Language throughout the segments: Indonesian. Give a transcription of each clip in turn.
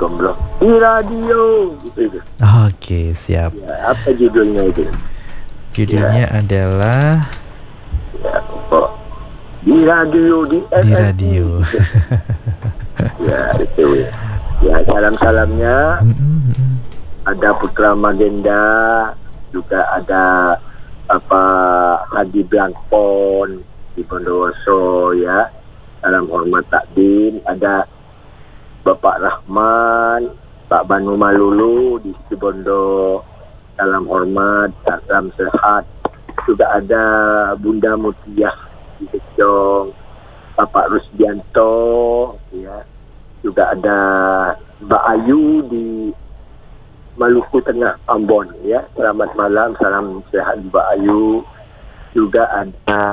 Gomblong di radio gitu. Oke, siap. Ya, apa judulnya itu? Judulnya adalah Ya, kok di radio di Di Radio. Gitu. Ya, itu ya. Ya, salam-salamnya ada Putra Magenda, juga ada Hadi Blangpon di Bondowoso ya. Salam hormat takdim. Ada Bapak Rahman, Pak Banu Malulu di Situbondo. Salam hormat, salam sehat. Juga ada Bunda Mutiah di Kecong, Bapak Rusdianto ya. Juga ada Mbak Ayu di Maluku Tengah, Ambon ya. Selamat malam, salam sehat Mbak Ayu. Juga ada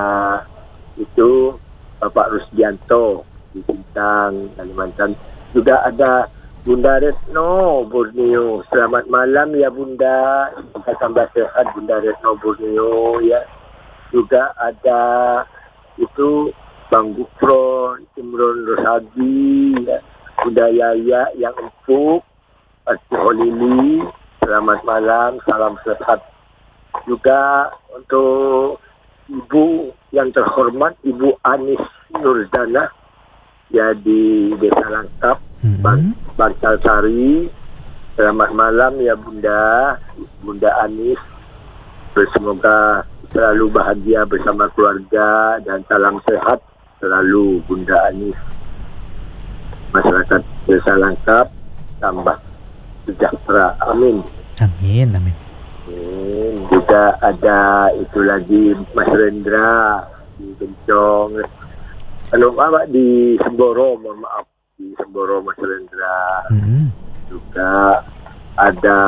itu Bapak Rusdianto di Sintang, Kalimantan. Juga ada Bunda Retno Borneo. Selamat malam ya Bunda. Semoga tambah sehat Bunda Retno Borneo ya. Juga ada itu Bang Gufron, Imron Rosadi ya. Bunda Yaya yang empuk, Pasti Holili. Selamat malam, salam sehat. Juga untuk Ibu yang terhormat Ibu Anis Nurdana ya di Desa Langkap, Bangsal Sari. Selamat malam ya Bunda Anis. Semoga selalu bahagia bersama keluarga dan salam sehat selalu Bunda Anis. Masyarakat Desa Langkap tambah sejahtera. Amin. Amin, amin. Juga ada itu lagi Mas Rendra di Kencong. Di Semboro, mohon maaf, di Semboro Mas Rendra. Juga ada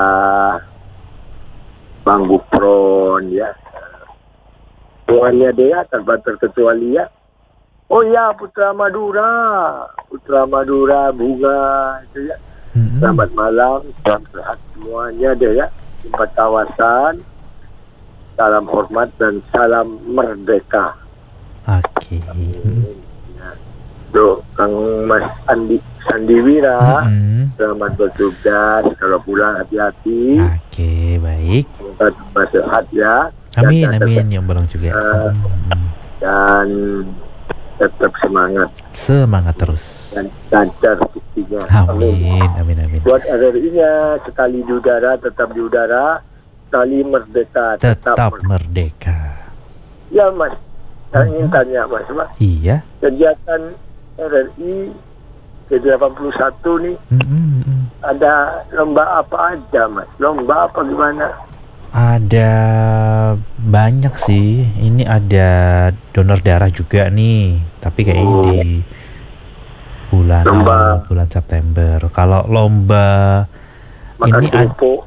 Bang Gufron ya. Tuannya dia tanpa terkecuali ya. Oh ya, Putra Madura Bunga itu ya. Selamat malam, salam sehat semuanya deh ya. Empat kawasan, salam hormat dan salam merdeka. Oke. Ya. Tuh, Kang Mas Sandiwira, selamat bertugas. Kalau pulang hati-hati. Oke, baik. Semoga tambah sehat ya. Amin, amin. Yang belum juga. Dan tetap semangat. Semangat terus. Dan lancar buktinya. Amin, amin, amin. Buat RRI-nya, sekali di udara, tetap di udara. Sekali merdeka, Tetap merdeka. Ya Mas, saya ingin tanya Mas, Iya. kegiatan RRI ke-81 nih, ada lomba apa aja Mas? Lomba apa gimana? Ada banyak sih. Ini ada donor darah juga nih. Tapi kayaknya di bulan September. Kalau lomba Makan ini kerupuk.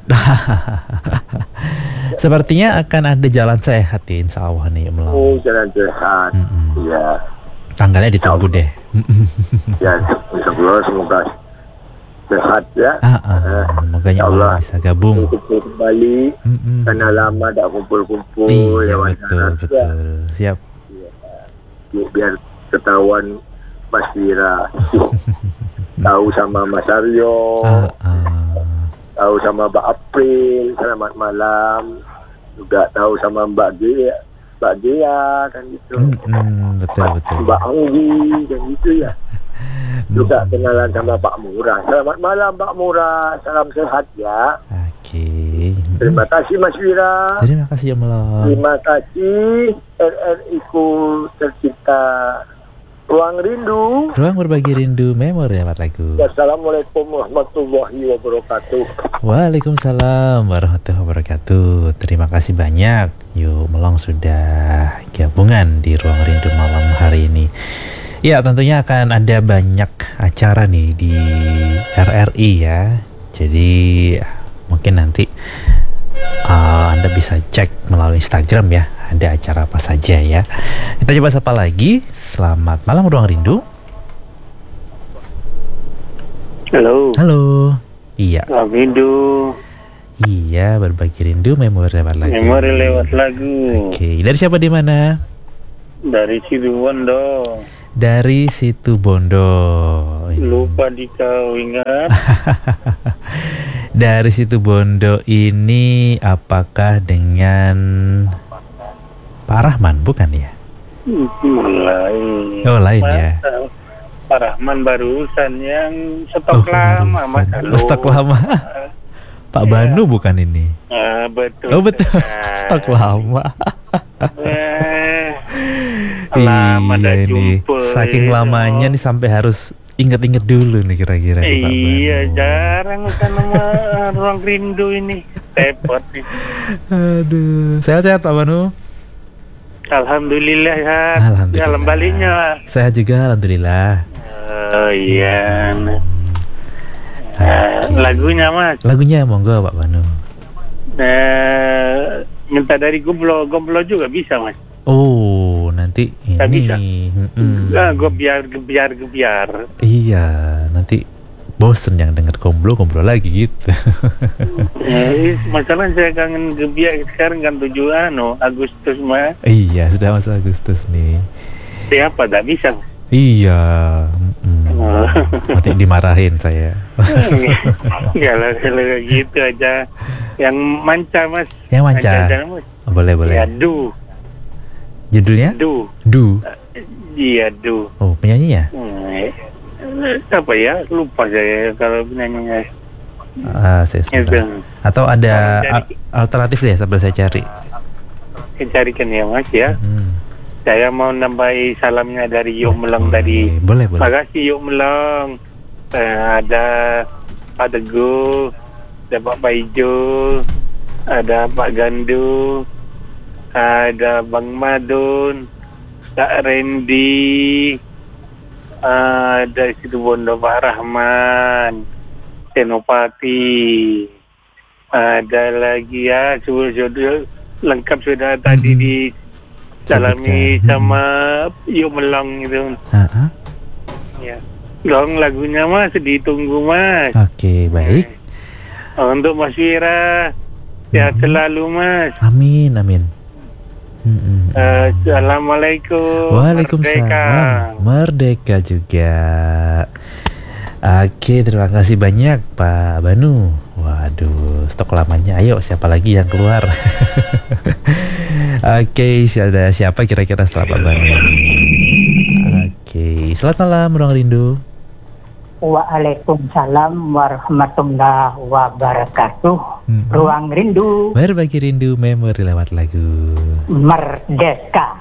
sepertinya akan ada jalan sehat ya, insya Allah nih Melau. Oh, jalan sehat. Ya. Tanggalnya ditunggu deh. Ya, insya Allah semoga sehat ya. Makanya Allah bisa gabung. Kumpul kembali. Karena lama tak kumpul-kumpul. Iya, betul. Siap. Biar ketahuan Mas Wira. Tahu sama Mas Aryo. Tahu sama Mbak April. Selamat malam. Juga tahu sama Mbak Gea kan gitu. Betul. Mbak Anggi kan gitu ya. Juga kenalan sama Pak Murah. Selamat malam Pak Murah. Salam sehat ya. Oke. Terima kasih Mas Wira. Terima kasih ya Melau. Terima kasih RRI ku tercipta. Ruang Rindu. Ruang berbagi rindu, memori lewat lagu. Assalamualaikum warahmatullahi wabarakatuh. Waalaikumsalam warahmatullahi wabarakatuh. Terima kasih banyak. Yuk Melong sudah gabungan di Ruang Rindu malam hari ini. Ya, tentunya akan ada banyak acara nih di RRI ya. Jadi mungkin nanti Anda bisa cek melalui Instagram ya, ada acara apa saja ya. Kita coba sapa lagi. Selamat malam Ruang Rindu. Halo. Iya. Ruang Rindu. Iya, berbagi rindu, memori lewat lagu. Memori lewat lagu. Oke, dari siapa di mana? Dari Situbondo. Dari Situ Bondo. Lupa dikau ingat. Dari Situ Bondo ini apakah dengan Pak Rahman bukan ya? Lain. Oh lain ya. Pak Rahman barusan yang stok lama Mas. Stok lama. Pak Banu bukan ini? Betul. Oh betul. Stok lama. Lama dah ini. jumpa. Saking lamanya nih sampai harus inget-inget dulu nih kira-kira. Iya, jarang kan sama ruang rindu ini. Repot nih. Aduh, sehat-sehat Pak Banu? Alhamdulillah ya. Alhamdulillah. Jalan baliknya. Sehat juga, alhamdulillah. Oh iya. Lagunya Mas. Lagunya monggo Pak Banu. Minta dari Gomblo juga bisa Mas. Oh, nanti ini. Tak bisa. Gebiar. Iya, nanti bosen yang denger gomblo lagi gitu. Masalah saya kangen gebiar sekarang kan 7 Agustus Mas. Iya, sudah masuk Agustus nih. Siapa tak bisa? Iya. Nanti dimarahin saya. Kalau gitu aja. Yang manca Mas. Yang manca. Mas. Boleh. Ya, Du. Judulnya? Du. Iya, Du. Oh, penyanyinya? Apa ya? Lupa saya kalau penyanyinya. Saya sebentar. Atau ada alternatif deh sambil saya cari. Saya carikan ya Mas ya. Saya mau nambahi salamnya dari Yuk Melong tadi. Boleh. Terima kasih Yuk Melong. Ada Pak Teguh, ada Pak Paijo, ada Pak Gandu, ada Bang Madun, Kak Randy, dari Situ Bondo Pak Rahman, Senopati, ada lagi ya, sudah lengkap sudah tadi disalami sama Yuk Melong itu. Ya, dong lagunya Mas, ditunggu Mas. Oke, baik. Untuk Mas Wira, sehat selalu Mas. Amin. Assalamualaikum. Waalaikumsalam. Merdeka juga. Oke, terima kasih banyak Pak Banu. Waduh, stok lamanya. Ayo, siapa lagi yang keluar? Oke, ada siapa kira-kira setelah Pak Banu? Oke, selamat malam Ruang Rindu. Waalaikumsalam warahmatullahi wabarakatuh. Ruang Rindu. Berbagi rindu memori lewat lagu. Merdeka.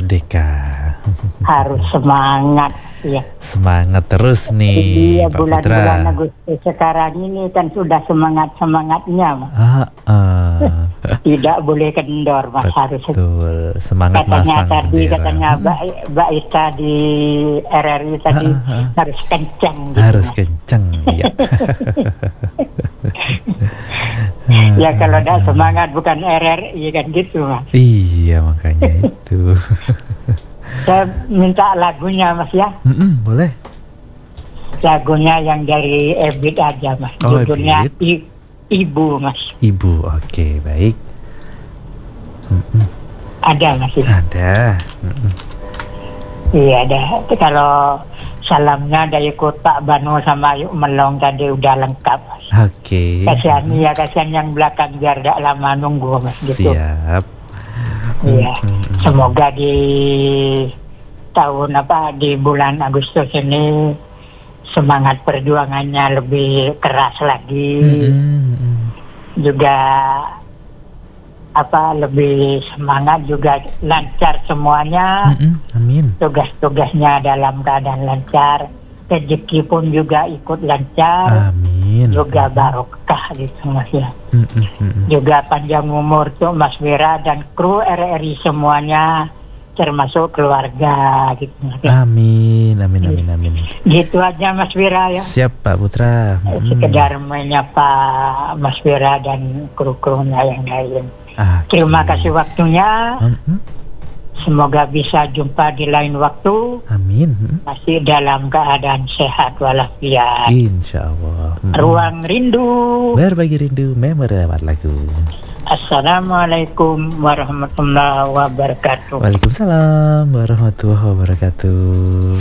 Harus semangat ya. Semangat terus nih Iya, Pak Putra. bulan-bulan Agustus sekarang ini kan sudah semangatnya. Tidak boleh kendor Mas. Harus. Betul. Semangat Katanya masang tadi bendera. katanya Mbak Ita di RRI tadi harus kencang gitu, Harus Mas. kencang ya. Ya kalau tidak semangat bukan RRI kan gitu Mas. Iya, makanya itu. Saya minta lagunya Mas ya. Boleh. Lagunya yang dari Ebit aja Mas. Oh, Judulnya Ebit. Ibu Mas. Ibu, oke, baik. Ada Mas ya? Ada. Iya ada. Kalau salamnya dari Kota Banu sama Yuk Melong tadi udah lengkap Mas. Oke. Kasihan yang belakang biar tidak lama nunggu Mas gitu. Siap. Iya. Semoga di di bulan Agustus ini semangat perjuangannya lebih keras lagi. Juga lebih semangat, juga lancar semuanya. Amin. Tugas-tugasnya dalam keadaan lancar. Rezeki pun juga ikut lancar. Amin. Juga barokah gitu Mas ya. Juga panjang umur tuh Mas Wira dan kru RRI semuanya, termasuk keluarga gitu Mas ya. Amin. Gitu aja Mas Wira ya. Siap Pak Putra. Sekedar menyapa Mas Wira dan kru-krunya yang lain. Terima kasih waktunya. Semoga bisa jumpa di lain waktu. Amin. Masih dalam keadaan sehat walafiat. Insya Allah. Ruang Rindu. Berbagi rindu memori lewat lagu. Assalamualaikum warahmatullahi wabarakatuh. Waalaikumsalam warahmatullahi wabarakatuh.